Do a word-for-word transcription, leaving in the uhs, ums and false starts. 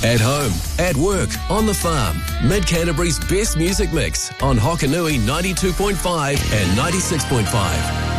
At home, at work, on the farm. Mid Canterbury's best music mix on Hokanui ninety-two point five and ninety-six point five.